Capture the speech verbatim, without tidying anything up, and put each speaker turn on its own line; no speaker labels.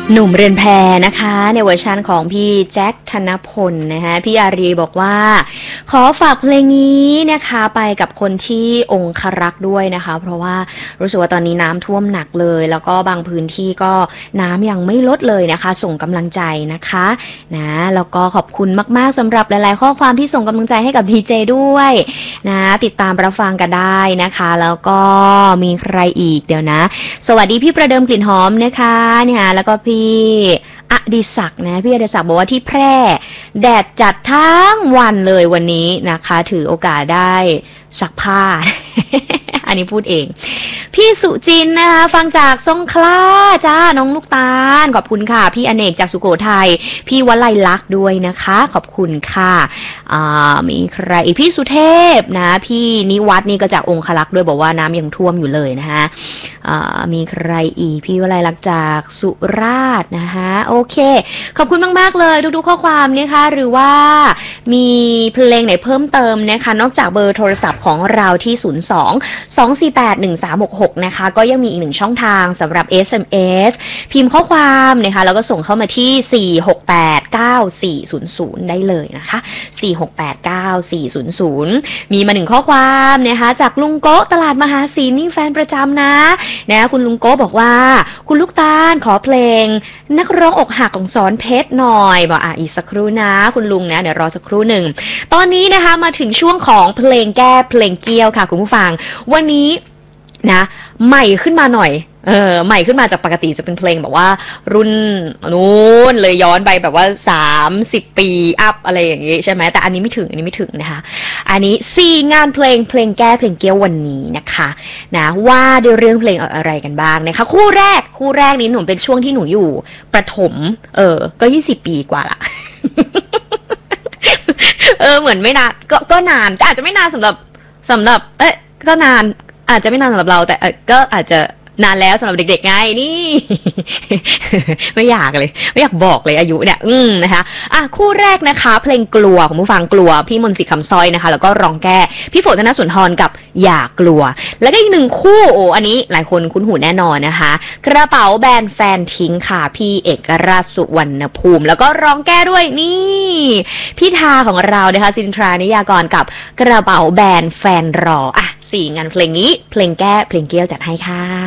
หนุ่มเรือนแพนะคะในเวอร์ชันของพี่แจ็คธนพลนะคะพี่อารีบอกว่าขอฝากเพลงนี้นะคะไปกับคนที่องครักษ์ด้วยนะคะเพราะว่ารู้สึกว่าตอนนี้น้ำท่วมหนักเลยแล้วก็บางพื้นที่ก็น้ำยังไม่ลดเลยนะคะส่งกำลังใจนะคะนะแล้วก็ขอบคุณมากๆสำหรับหลายๆข้อความที่ส่งกำลังใจให้กับดีเจด้วยนะติดตามรับฟังกันได้นะคะแล้วก็มีใครอีกเดี๋ยวนะสวัสดีพี่ประเดิมกลิ่นหอมนะคะเนี่ยแล้วก็พี่อดิศักดิ์นะพี่อดิศักดิ์บอกว่าที่แพร่แดดจัดทั้งวันเลยวันนี้นะคะถือโอกาสได้ซักผ้า อันนี้พูดเองพี่สุจินนะคะฟังจากสงขลาจ้าน้องลูกตาลขอบคุณค่ะพี่อเนกจากสุโขทัยพี่วลัยลักษณ์ด้วยนะคะขอบคุณค่ะมีใครอีกพี่สุเทพนะพี่นิวัฒน์นี่ก็จากองคลักษ์ด้วยบอกว่าน้ำยังท่วมอยู่เลยนะคะมีใครอีกพี่วลัยลักษณ์จากสุราษฎร์นะคะโอเคขอบคุณมากๆเลยทุกๆข้อความนะคะหรือว่ามีเพลงไหนเพิ่มเติมนะคะนอกจากเบอร์โทรศัพท์ของเราที่ศูนย์ สอง สอง สี่ แปด หนึ่ง สาม หก หกนะคะก็ยังมีอีกหนึ่งช่องทางสำหรับ เอส เอ็ม เอส พิมพ์ข้อความนะคะแล้วก็ส่งเข้ามาที่สี่ หก แปด เก้า สี่ ศูนย์ ศูนย์ได้เลยนะคะสี่ หก แปด เก้า สี่ ศูนย์ ศูนย์มีมาหนึ่งข้อความนะคะจากลุงโกะตลาดมหาศิลป์นี่แฟนประจำนะนะคุณลุงโกะบอกว่าคุณลูกตาลขอเพลงนักร้องอกหักของสอนเพชรหน่อยบอกอ่ะอีกสักครู่นะคุณลุงนะเดี๋ยวรอสักครู่หนึ่งตอนนี้นะคะมาถึงช่วงของเพลงแก้เพลงเกี้ยวค่ะคุณผู้ฟังวันนี้นะใหม่ขึ้นมาหน่อยเออใหม่ขึ้นมาจากปกติจะเป็นเพลงแบบว่ารุ่นนู้นเลยย้อนไปแบบว่าสามสิบปีอัพอะไรอย่างงี้ใช่ไหมแต่อันนี้ไม่ถึงอันนี้ไม่ถึงนะคะอันนี้สี่งานเพลงเพลงแก้เพลงเกี้ยววันนี้นะคะนะว่าด้วยเรื่องเพลงอะไรกันบ้างนะคะคู่แรกคู่แรกนี้หนูเป็นช่วงที่หนูอยู่ประถมเออก็ยี่สิบปีกว่าละ เออเหมือนไม่นานก็ก็นานแต่อาจจะไม่นานสำหรับสำหรับเอ๊ะก็นานอาจจะไม่นานสำหรับเราแต่ก็อาจจะนานแล้วสำหรับเด็กๆไงนี่ ไม่อยากเลยไม่อยากบอกเลยอายุเนี่ยอืมนะคะอ่ะคู่แรกนะคะเพลงกลัวของผู้ฟังกลัวพี่มนต์สิทธิ์คำสร้อยนะคะแล้วก็ร้องแก้พี่ฝนธนสุนทรกับอย่ากลัวแล้วก็อีกหนึ่งคู่โอ้อันนี้หลายคนคุ้นหูแน่นอนนะคะกระเป๋าแบรนด์แฟนทิ้งค่ะพี่เอกราชสุวรรณภูมิแล้วก็ร้องแก้ด้วยนี่พี่ทาของเรานะคะสินทรานิยากรกับกระเป๋าแบรนด์แฟนรออ่ะสี่งานเพลงนี้เพลงแก้เพลงเกี้ยวจัดให้ค่ะ